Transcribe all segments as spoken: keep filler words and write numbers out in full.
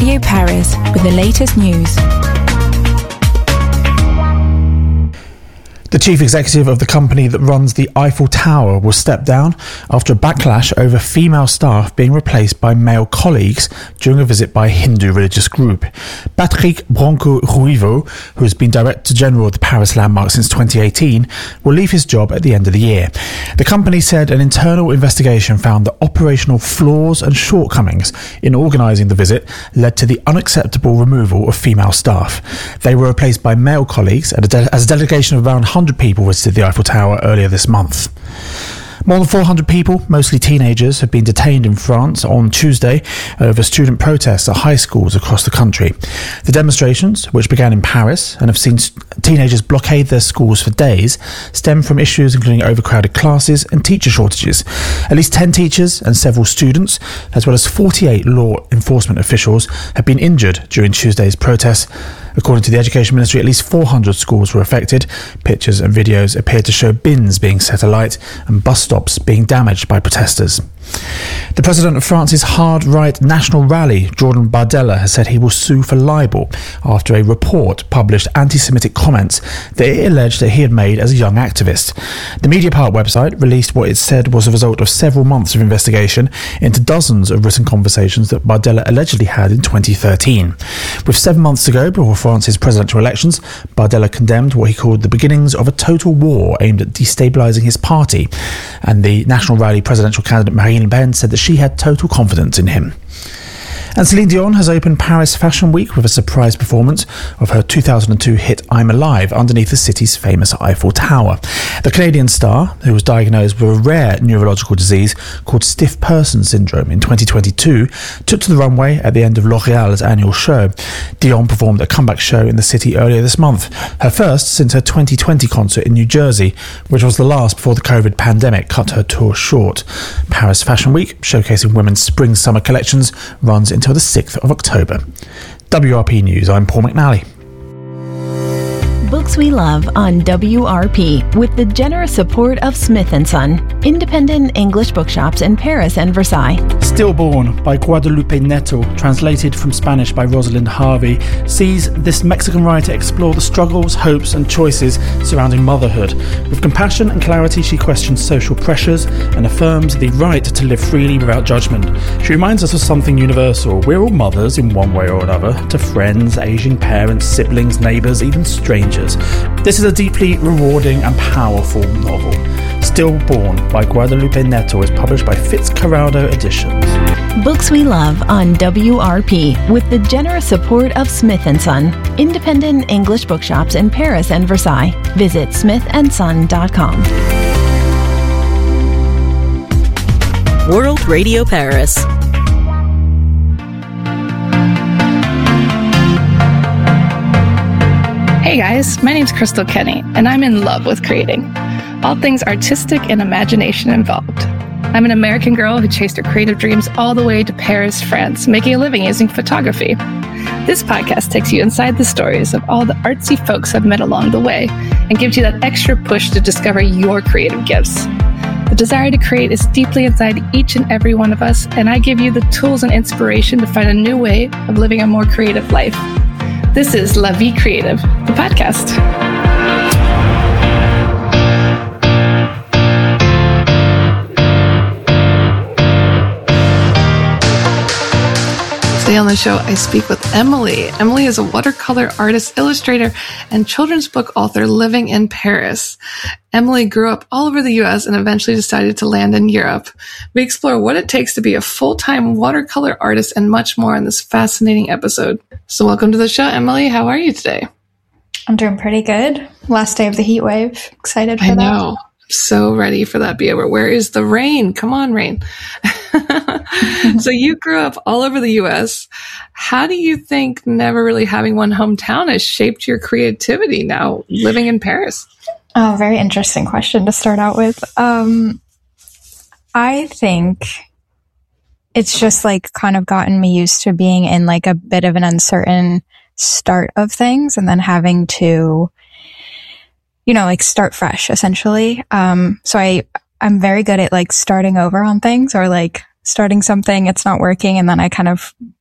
Radio Paris with the latest news. The chief executive of the company that runs the Eiffel Tower will step down after a backlash over female staff being replaced by male colleagues during a visit by a Hindu religious group. Patrick Branco-Ruivo, who has been Director General of the Paris Landmark since twenty eighteen, will leave his job at the end of the year. The company said an internal investigation found that operational flaws and shortcomings in organising the visit led to the unacceptable removal of female staff. They were replaced by male colleagues as a, de- as a delegation of around one hundred people visited the Eiffel Tower earlier this month. More than four hundred people, mostly teenagers, have been detained in France on Tuesday over student protests at high schools across the country. The demonstrations, which began in Paris and have seen teenagers blockade their schools for days, stem from issues including overcrowded classes and teacher shortages. At least ten teachers and several students, as well as forty-eight law enforcement officials, have been injured during Tuesday's protests. According to the Education Ministry, at least four hundred schools were affected. Pictures and videos appeared to show bins being set alight and bus stops being damaged by protesters. The president of France's hard-right National Rally, Jordan Bardella, has said he will sue for libel after a report published anti-Semitic comments that it alleged that he had made as a young activist. The Mediapart website released what it said was a result of several months of investigation into dozens of written conversations that Bardella allegedly had in twenty thirteen. With seven months to go before France's presidential elections, Bardella condemned what he called the beginnings of a total war aimed at destabilising his party, and the National Rally presidential candidate Marine Le Pen said that she had total confidence in him. And Celine Dion has opened Paris Fashion Week with a surprise performance of her two thousand two hit I'm Alive underneath the city's famous Eiffel Tower. The Canadian star, who was diagnosed with a rare neurological disease called stiff person syndrome in twenty twenty-two, took to the runway at the end of L'Oréal's annual show. Dion performed a comeback show in the city earlier this month, her first since her twenty twenty concert in New Jersey, which was the last before the COVID pandemic cut her tour short. Paris Fashion Week, showcasing women's spring-summer collections, runs until the sixth of October. W R P News, I'm Paul McNally. Books we love on W R P with the generous support of Smith and Son, independent English bookshops in Paris and Versailles. Stillborn by Guadalupe Neto, translated from Spanish by Rosalind Harvey, sees this Mexican writer explore the struggles, hopes and choices surrounding motherhood. With compassion and clarity, she questions social pressures and affirms the right to live freely without judgment. She reminds us of something universal. We're all mothers in one way or another, to friends, aging parents, siblings, neighbours, even strangers. This is a deeply rewarding and powerful novel. Stillborn by Guadalupe Neto is published by Fitzcarraldo Editions. Books we love on W R P with the generous support of Smith and Son, independent English bookshops in Paris and Versailles. Visit smith and son dot com. World Radio Paris. Hey guys, my name's Crystal Kenny, and I'm in love with creating. All things artistic and imagination involved. I'm an American girl who chased her creative dreams all the way to Paris, France, making a living using photography. This podcast takes you inside the stories of all the artsy folks I've met along the way and gives you that extra push to discover your creative gifts. The desire to create is deeply inside each and every one of us, and I give you the tools and inspiration to find a new way of living a more creative life. This is La Vie Creative, the podcast. Today on the show, I speak with Emily. Emily is a watercolor artist, illustrator, and children's book author living in Paris. Emily grew up all over the U S and eventually decided to land in Europe. We explore what it takes to be a full-time watercolor artist and much more in this fascinating episode. So welcome to the show, Emily. How are you today? I'm doing pretty good. Last day of the heat wave. Excited for I that. know. So ready for that to be over. Where is the rain? Come on, rain. So you grew up all over the U S. How do you think never really having one hometown has shaped your creativity now living in Paris? Oh, very interesting question to start out with. Um, I think it's just like kind of gotten me used to being in like a bit of an uncertain start of things and then having to, you know, like start fresh essentially. Um, so I, I'm very good at like starting over on things or like starting something, it's not working. And then I kind of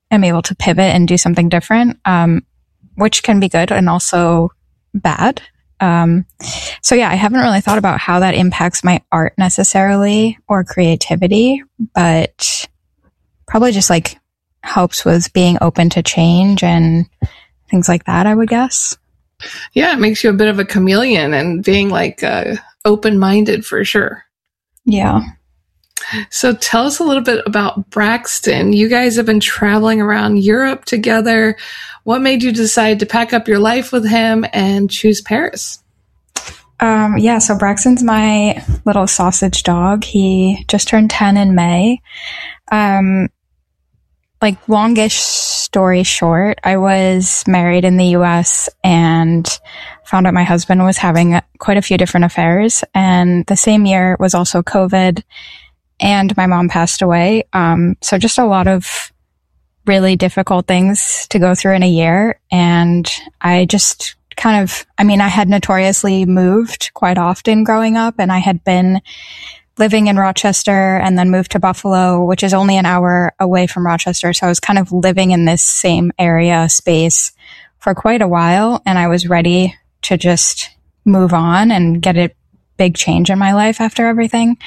am able to pivot and do something different, um, which can be good and also bad. Um, so yeah, I haven't really thought about how that impacts my art necessarily or creativity, but probably just like helps with being open to change and things like that, I would guess. Yeah, it makes you a bit of a chameleon and being like uh, open-minded for sure. Yeah. So tell us a little bit about Braxton. You guys have been traveling around Europe together. What made you decide to pack up your life with him and choose Paris? Um, yeah, so Braxton's my little sausage dog. He just turned ten in May. Um, like longish story short, I was married in the U S and found out my husband was having quite a few different affairs. And the same year was also COVID and my mom passed away. Um, so just a lot of really difficult things to go through in a year. And I just kind of, I mean, I had notoriously moved quite often growing up, and I had been living in Rochester and then moved to Buffalo, which is only an hour away from Rochester. So I was kind of living in this same area space for quite a while, and I was ready to just move on and get a big change in my life after everything.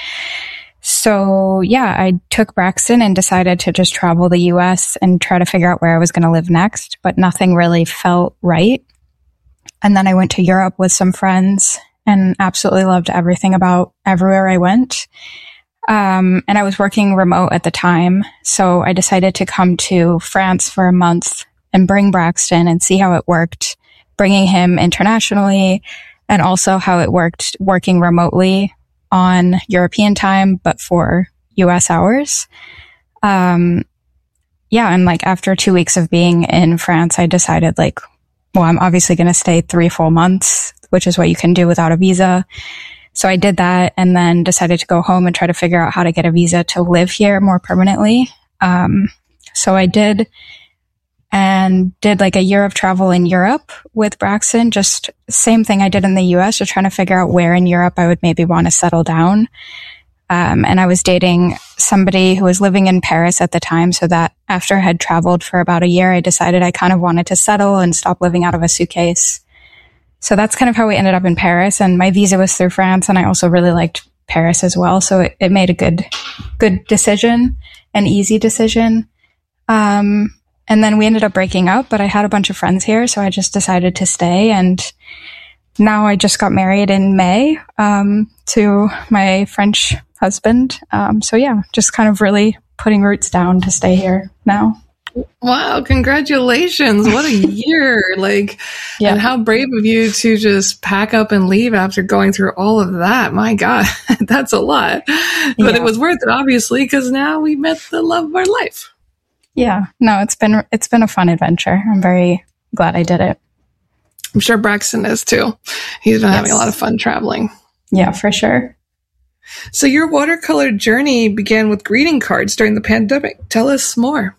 So yeah, I took Braxton and decided to just travel the U S and try to figure out where I was going to live next, but nothing really felt right. And then I went to Europe with some friends and absolutely loved everything about everywhere I went. Um, and I was working remote at the time, so I decided to come to France for a month and bring Braxton and see how it worked, bringing him internationally, and also how it worked working remotely on European time, but for U S hours. Um, yeah. And like after two weeks of being in France, I decided like, well, I'm obviously going to stay three full months, which is what you can do without a visa. So I did that and then decided to go home and try to figure out how to get a visa to live here more permanently. Um, so I did and did like a year of travel in Europe with Braxton, just same thing I did in the U S, just trying to figure out where in Europe I would maybe want to settle down. Um, and I was dating somebody who was living in Paris at the time, so that after I had traveled for about a year, I decided I kind of wanted to settle and stop living out of a suitcase. So that's kind of how we ended up in Paris, and my visa was through France, and I also really liked Paris as well, so it, it made a good, good decision, an easy decision. Um, And then we ended up breaking up, but I had a bunch of friends here, so I just decided to stay. And now I just got married in May um, to my French husband. Um, so yeah, just kind of really putting roots down to stay here now. Wow, congratulations. What a year. Like, yeah. And how brave of you to just pack up and leave after going through all of that. My God, that's a lot. But yeah. It was worth it, obviously, because now we met the love of our life. Yeah, no, it's been it's been a fun adventure. I'm very glad I did it. I'm sure Braxton is too. He's been yes. having a lot of fun traveling. Yeah, for sure. So your watercolor journey began with greeting cards during the pandemic. Tell us more.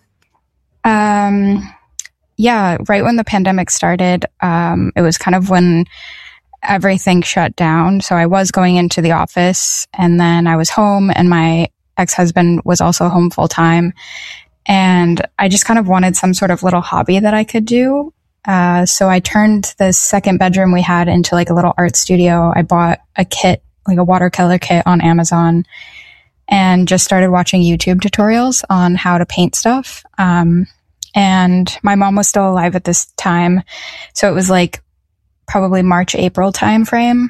Um, yeah, right when the pandemic started, um, it was kind of when everything shut down. So I was going into the office, and then I was home, and my ex-husband was also home full time. And I just kind of wanted some sort of little hobby that I could do. Uh, so I turned the second bedroom we had into like a little art studio. I bought a kit, like a watercolor kit on Amazon, and just started watching YouTube tutorials on how to paint stuff. Um, and my mom was still alive at this time. So it was like probably March, April time frame.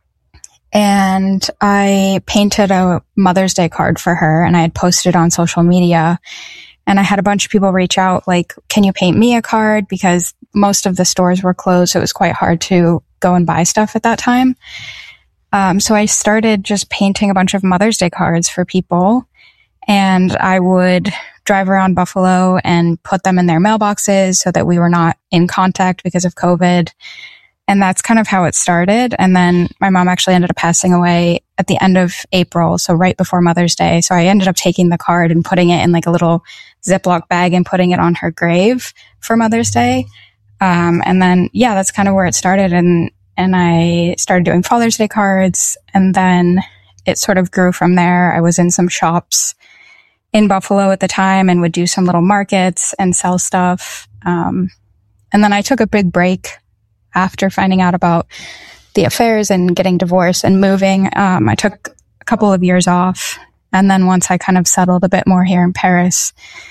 And I painted a Mother's Day card for her, and I had posted on social media. And I had a bunch of people reach out like, can you paint me a card? Because most of the stores were closed, so it was quite hard to go and buy stuff at that time. Um, so I started just painting a bunch of Mother's Day cards for people. And I would drive around Buffalo and put them in their mailboxes so that we were not in contact because of COVID. And that's kind of how it started. And then my mom actually ended up passing away at the end of April, so right before Mother's Day. So I ended up taking the card and putting it in like a little Ziploc bag and putting it on her grave for Mother's Day. Um, and then, yeah, that's kind of where it started. And, and I started doing Father's Day cards, and then it sort of grew from there. I was in some shops in Buffalo at the time and would do some little markets and sell stuff. Um, and then I took a big break after finding out about the affairs and getting divorced and moving. Um, I took a couple of years off. And then once I kind of settled a bit more here in Paris,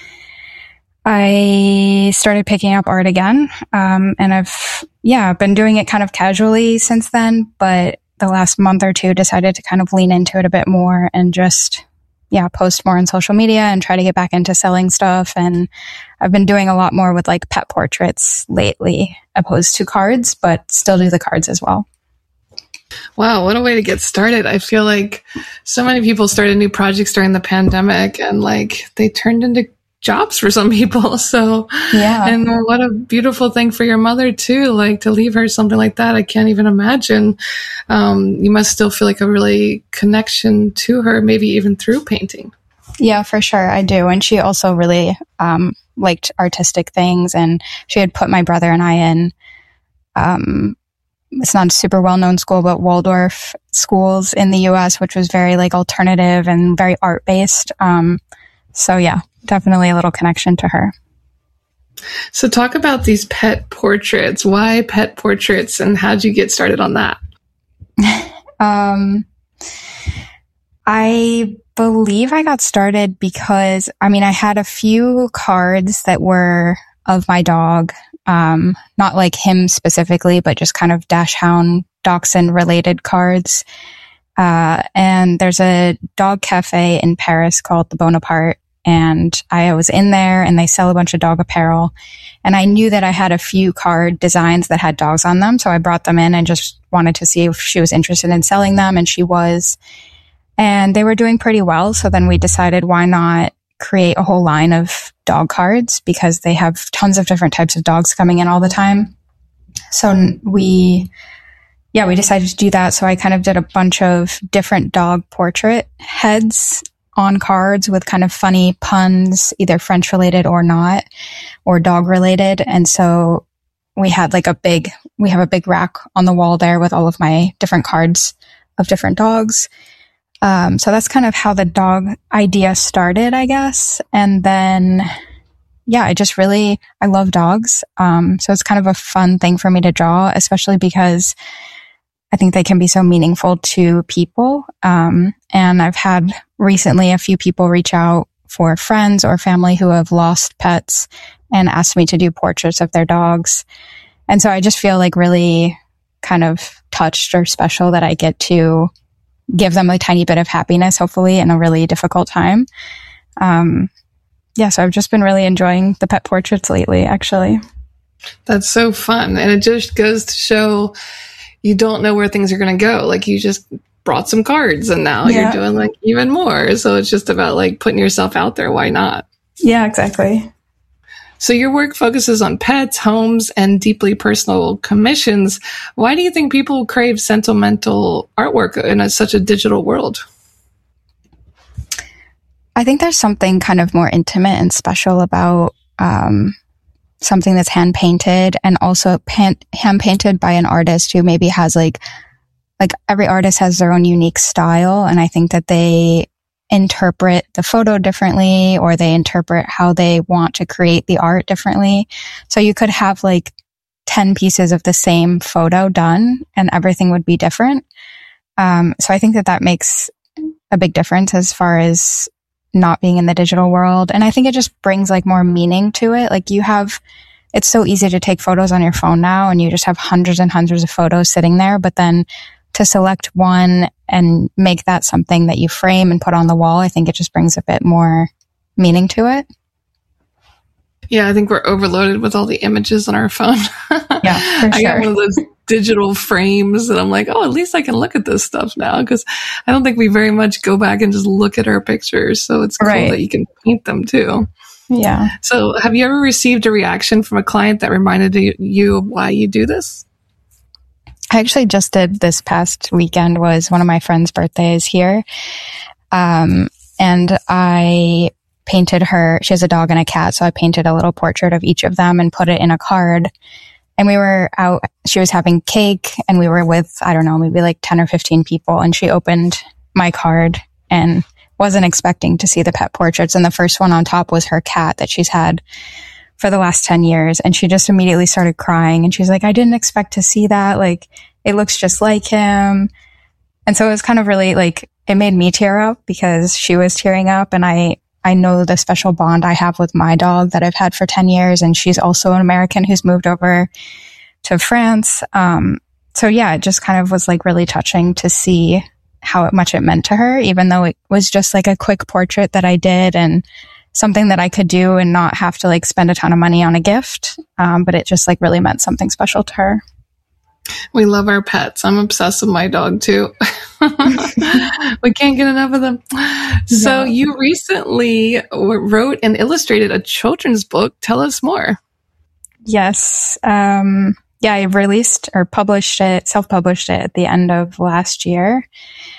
I started picking up art again. Um, and I've, yeah, been doing it kind of casually since then, but the last month or two decided to kind of lean into it a bit more and just, yeah, post more on social media and try to get back into selling stuff. And I've been doing a lot more with like pet portraits lately, opposed to cards, but still do the cards as well. Wow, what a way to get started. I feel like so many people started new projects during the pandemic and like they turned into jobs for some people. So, yeah. And what a beautiful thing for your mother too, like to leave her something like that. I can't even imagine. Um, you must still feel like a really connection to her, maybe even through painting. Yeah, for sure. I do. And she also really, um, liked artistic things, and she had put my brother and I in, um, it's not a super well-known school, but Waldorf schools in the U S, which was very like alternative and very art-based. Um, so yeah, definitely a little connection to her. So talk about these pet portraits. Why pet portraits, and how'd you get started on that? um, I believe I got started because, I mean, I had a few cards that were of my dog. Um, not like him specifically, but just kind of Dachshund, Dachshund related cards. Uh, and there's a dog cafe in Paris called the Bonaparte. And I was in there and they sell a bunch of dog apparel. And I knew that I had a few card designs that had dogs on them. So I brought them in and just wanted to see if she was interested in selling them. And she was. And they were doing pretty well. So then we decided, why not create a whole line of dog cards, because they have tons of different types of dogs coming in all the time. So we, yeah, we decided to do that. So I kind of did a bunch of different dog portrait heads on cards with kind of funny puns, either French related or not, or dog related. And so we had like a big, we have a big rack on the wall there with all of my different cards of different dogs. Um, so that's kind of how the dog idea started, I guess. And then, yeah, I just really, I love dogs. Um, so it's kind of a fun thing for me to draw, especially because I think they can be so meaningful to people. Um, and I've had recently a few people reach out for friends or family who have lost pets and asked me to do portraits of their dogs. And so I just feel like really kind of touched or special that I get to give them a tiny bit of happiness, hopefully, in a really difficult time. Um, yeah, so I've just been really enjoying the pet portraits lately, actually. That's so fun. And it just goes to show you don't know where things are going to go. Like you just brought some cards and now yeah. you're doing like even more. So it's just about like putting yourself out there. Why not? Yeah, exactly. So your work focuses on pets, homes, and deeply personal commissions. Why do you think people crave sentimental artwork in a, such a digital world? I think there's something kind of more intimate and special about um, something that's hand painted, and also pan- hand painted by an artist who maybe has like, like every artist has their own unique style. And I think that they interpret the photo differently, or they interpret how they want to create the art differently. So you could have like ten pieces of the same photo done and everything would be different. Um, so I think that that makes a big difference as far as not being in the digital world. And I think it just brings like more meaning to it. Like you have, it's so easy to take photos on your phone now and you just have hundreds and hundreds of photos sitting there, but then to select one and make that something that you frame and put on the wall, I think it just brings a bit more meaning to it. Yeah, I think we're overloaded with all the images on our phone. Yeah, for I sure. got one of those digital frames and I'm like, oh, at least I can look at this stuff now, because I don't think we very much go back and just look at our pictures. So it's cool right. that you can paint them too. Yeah. So have you ever received a reaction from a client that reminded you of why you do this? I actually just did this past weekend. Was one of my friend's birthdays here. Um, and I painted her, she has a dog and a cat. So I painted a little portrait of each of them and put it in a card. And we were out, she was having cake and we were with, I don't know, maybe like ten or fifteen people. And she opened my card and wasn't expecting to see the pet portraits. And the first one on top was her cat that she's had for the last ten years. And she just immediately started crying. And she's like, I didn't expect to see that. Like, it looks just like him. And so it was kind of really like, it made me tear up because she was tearing up. And I, I know the special bond I have with my dog that I've had for ten years. And she's also an American who's moved over to France. Um, so yeah, it just kind of was like really touching to see how much it meant to her, even though it was just like a quick portrait that I did and something that I could do and not have to like spend a ton of money on a gift. Um, but it just like really meant something special to her. We love our pets. I'm obsessed with my dog too. We can't get enough of them. So Yeah. you recently wrote and illustrated a children's book. Tell us more. Yes. Um, yeah, I released or published it, self-published it at the end of last year.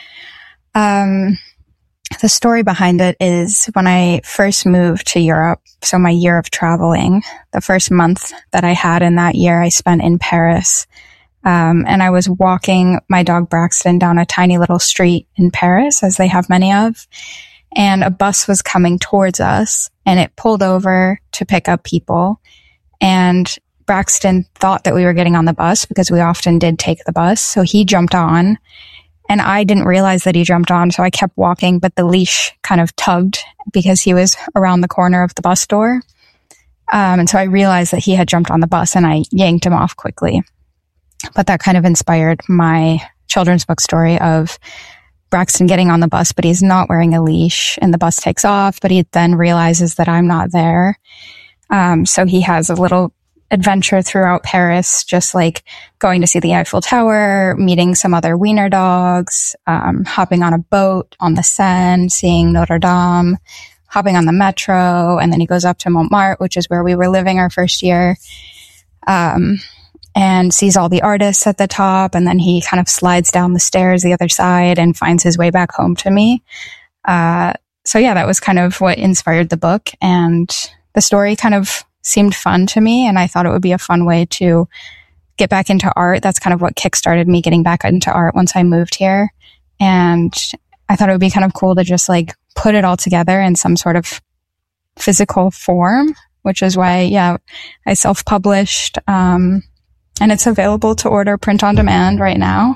Um, the story behind it is when I first moved to Europe, so my year of traveling, the first month that I had in that year, I spent in Paris. Um, and I was walking my dog Braxton down a tiny little street in Paris, as they have many of, and a bus was coming towards us, and it pulled over to pick up people. And Braxton thought that we were getting on the bus because we often did take the bus. So he jumped on, and I didn't realize that he jumped on. So I kept walking, but the leash kind of tugged because he was around the corner of the bus door. Um, and so I realized that he had jumped on the bus, and I yanked him off quickly. But that kind of inspired my children's book story of Braxton getting on the bus, but he's not wearing a leash, and the bus takes off, but he then realizes that I'm not there. Um, so he has a little adventure throughout Paris, just like going to see the Eiffel Tower, meeting some other wiener dogs, um, hopping on a boat on the Seine, seeing Notre Dame, hopping on the metro, and then he goes up to Montmartre, which is where we were living our first year. Um, and sees all the artists at the top. And then he kind of slides down the stairs the other side and finds his way back home to me. Uh, so yeah, that was kind of what inspired the book. And the story kind of seemed fun to me. And I thought it would be a fun way to get back into art. That's kind of what kickstarted me getting back into art once I moved here. And I thought it would be kind of cool to just like put it all together in some sort of physical form, which is why, yeah, I self-published, um, and it's available to order print on demand right now.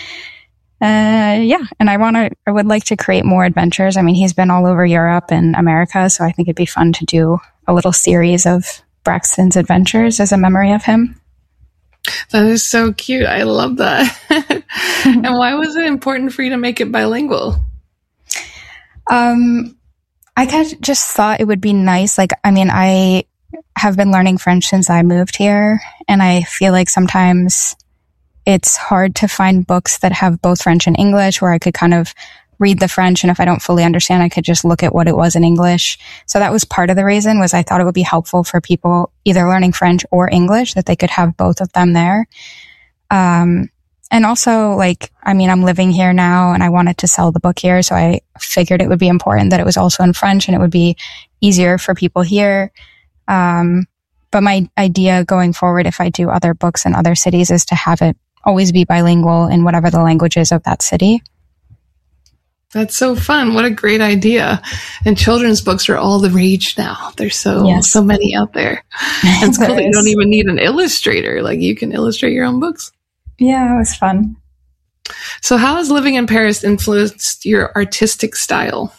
Uh, yeah. And I want to, I would like to create more adventures. I mean, he's been all over Europe and America, so I think it'd be fun to do a little series of Braxton's adventures as a memory of him. That is so cute. I love that. And why was it important for you to make it bilingual? Um, I kind of just thought it would be nice. Like, I mean, I have been learning French since I moved here, and I feel like sometimes it's hard to find books that have both French and English where I could kind of read the French, and if I don't fully understand, I could just look at what it was in English. So that was part of the reason, was I thought it would be helpful for people either learning French or English, that they could have both of them there. Um, and also, like, I mean, I'm living here now and I wanted to sell the book here, so I figured it would be important that it was also in French and it would be easier for people here. Um, but my idea going forward, if I do other books in other cities, is to have it always be bilingual in whatever the language is of that city. That's so fun. What a great idea. And children's books are all the rage now. There's so, Yes. so many out there. And it's cool There that you is. don't even need an illustrator. Like, you can illustrate your own books. Yeah, it was fun. So how has living in Paris influenced your artistic style?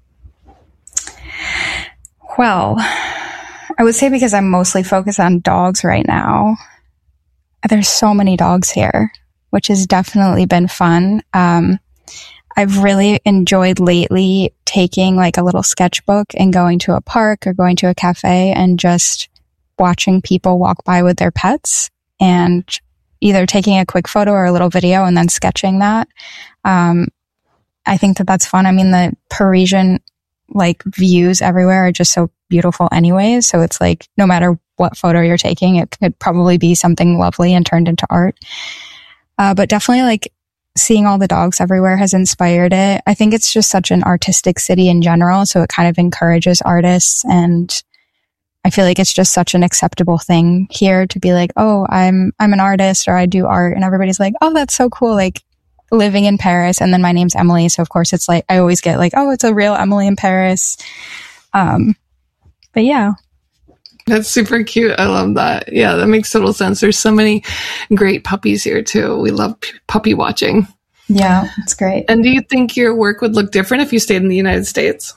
Well, I would say because I'm mostly focused on dogs right now, there's so many dogs here, which has definitely been fun. Um, I've really enjoyed lately taking like a little sketchbook and going to a park or going to a cafe and just watching people walk by with their pets and either taking a quick photo or a little video and then sketching that. Um, I think that that's fun. I mean, the Parisian like views everywhere are just so beautiful anyways. So it's like, no matter what photo you're taking, it could probably be something lovely and turned into art. Uh, but definitely like seeing all the dogs everywhere has inspired it. I think it's just such an artistic city in general. So it kind of encourages artists. And I feel like it's just such an acceptable thing here to be like, oh, I'm, I'm an artist or I do art. And everybody's like, oh, that's so cool. Like, living in Paris, and then my name's Emily. So of course it's like, I always get like, oh, it's a real Emily in Paris. Um, but yeah. That's super cute. I love that. Yeah, that makes total sense. There's so many great puppies here too. We love p- puppy watching. Yeah, it's great. And do you think your work would look different if you stayed in the United States?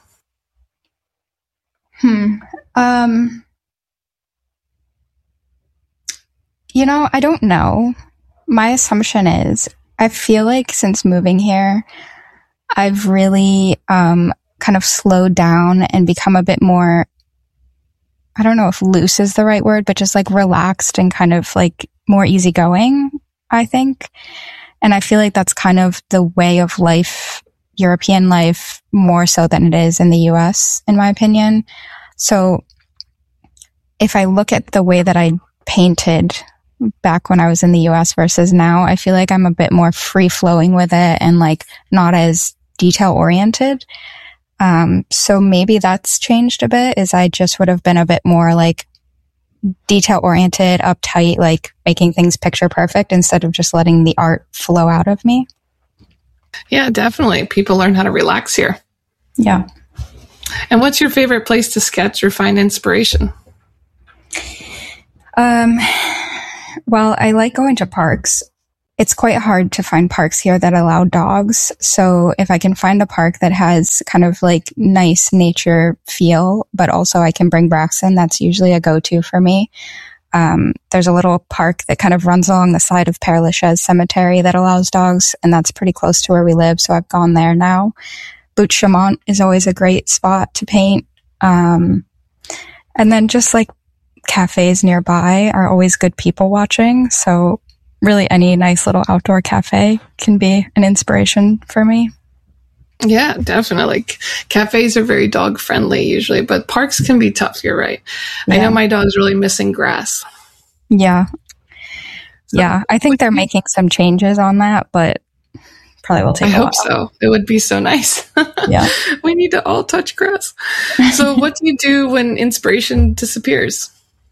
Hmm. Um, you know, I don't know. My assumption is, I feel like since moving here, I've really um, kind of slowed down and become a bit more, I don't know if loose is the right word, but just like relaxed and kind of like more easygoing, I think. And I feel like that's kind of the way of life, European life, more so than it is in the U S, in my opinion. So if I look at the way that I painted back when I was in the U S versus now, I feel like I'm a bit more free flowing with it and like not as detail oriented. Um, so maybe that's changed a bit, is I just would have been a bit more like detail oriented, uptight, like making things picture perfect instead of just letting the art flow out of me. Yeah, definitely. People learn how to relax here. Yeah. And what's your favorite place to sketch or find inspiration? Um, well, I like going to parks. It's quite hard to find parks here that allow dogs. So if I can find a park that has kind of like nice nature feel, but also I can bring Braxton, that's usually a go-to for me. Um, there's a little park that kind of runs along the side of Père Lachaise Cemetery that allows dogs, and that's pretty close to where we live. So I've gone there now. Butte Chaumont is always a great spot to paint. Um, and then just like cafes nearby are always good people watching. So really any nice little outdoor cafe can be an inspiration for me. Yeah, definitely. Cafes are very dog friendly usually, but parks can be tough. You're right. Yeah. I know my dog's really missing grass. Yeah. So, yeah. I think they're making some changes on that, but probably will take I a while. hope so. It would be so nice. Yeah. We need to all touch grass. So what do you do when inspiration disappears?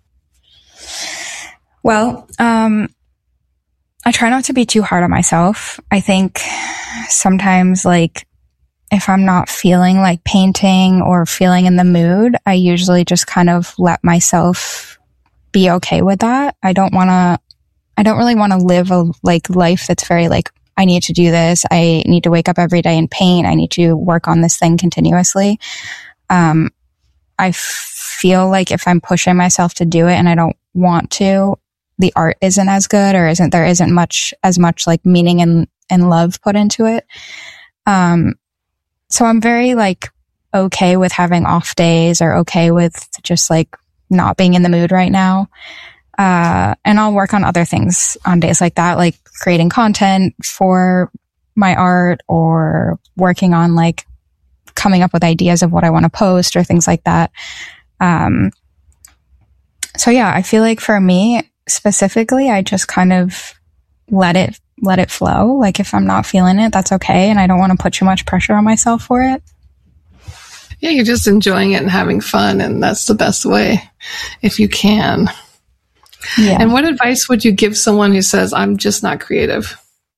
Well, um, I try not to be too hard on myself. I think sometimes, like, if I'm not feeling like painting or feeling in the mood, I usually just kind of let myself be okay with that. I don't want to, I don't really want to live a like life that's very like, I need to do this. I need to wake up every day and paint. I need to work on this thing continuously. Um, I feel like if I'm pushing myself to do it and I don't want to, the art isn't as good, or isn't, there isn't much, as much like meaning and, and love put into it. Um, so I'm very like okay with having off days, or okay with just like not being in the mood right now. Uh, and I'll work on other things on days like that, like creating content for my art, or working on like coming up with ideas of what I want to post or things like that. Um, so yeah, I feel like for me specifically, I just kind of let it, let it flow. Like if I'm not feeling it, that's okay. And I don't want to put too much pressure on myself for it. Yeah, you're just enjoying it and having fun. And that's the best way if you can. Yeah. And what advice would you give someone who says, I'm just not creative?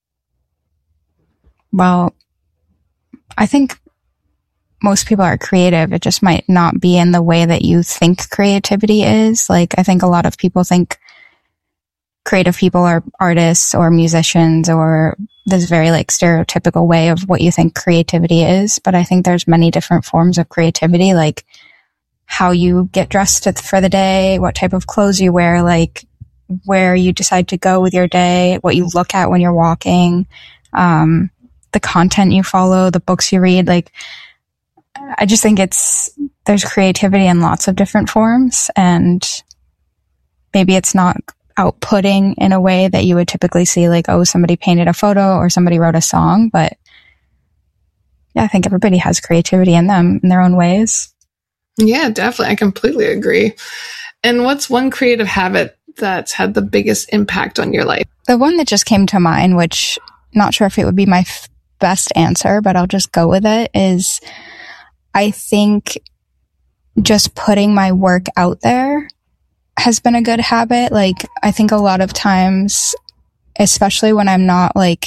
Well, I think most people are creative. It just might not be in the way that you think creativity is. Like, I think a lot of people think creative people are artists or musicians, or this very like stereotypical way of what you think creativity is. But I think there's many different forms of creativity, like how you get dressed for the day, what type of clothes you wear, like where you decide to go with your day, what you look at when you're walking, um, the content you follow, the books you read. Like, I just think it's, there's creativity in lots of different forms, and maybe it's not outputting in a way that you would typically see, like, oh, somebody painted a photo or somebody wrote a song. But yeah, I think everybody has creativity in them in their own ways. Yeah, definitely. I completely agree. And what's one creative habit that's had the biggest impact on your life? The one that just came to mind, which not sure if it would be my f- best answer, but I'll just go with it, is I think just putting my work out there has been a good habit. Like, I think a lot of times, especially when I'm not like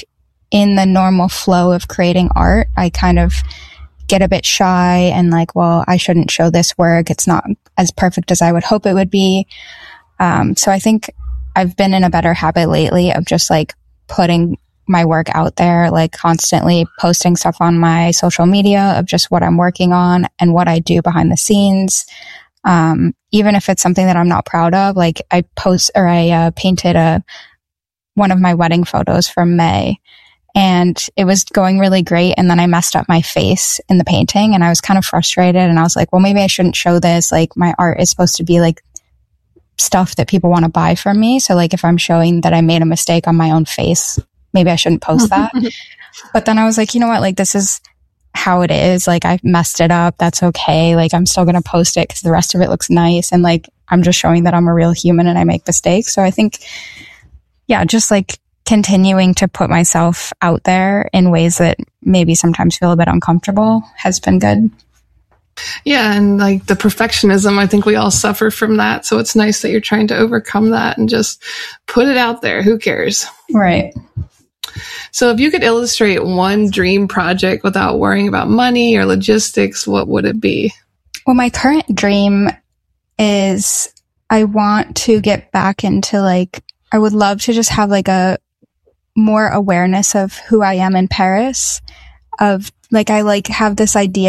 in the normal flow of creating art, I kind of get a bit shy and like, well, I shouldn't show this work. It's not as perfect as I would hope it would be. Um, so I think I've been in a better habit lately of just like putting my work out there, like constantly posting stuff on my social media of just what I'm working on and what I do behind the scenes. Um, even if it's something that I'm not proud of, like I post or I uh, painted a, one of my wedding photos from May, and it was going really great. And then I messed up my face in the painting and I was kind of frustrated. And I was like, well, maybe I shouldn't show this. Like my art is supposed to be like stuff that people want to buy from me. So like if I'm showing that I made a mistake on my own face, maybe I shouldn't post that. But then I was like, you know what? Like this is how it is. Like I messed it up. That's okay. Like I'm still going to post it because the rest of it looks nice. And like, I'm just showing that I'm a real human and I make mistakes. So I think, yeah, just like continuing to put myself out there in ways that maybe sometimes feel a bit uncomfortable has been good. Yeah, and like the perfectionism, I think we all suffer from that. So it's nice that you're trying to overcome that and just put it out there. Who cares? Right. So if you could illustrate one dream project without worrying about money or logistics, what would it be? Well, my current dream is I want to get back into like, I would love to just have like a more awareness of who I am in Paris, of like, I like have this idea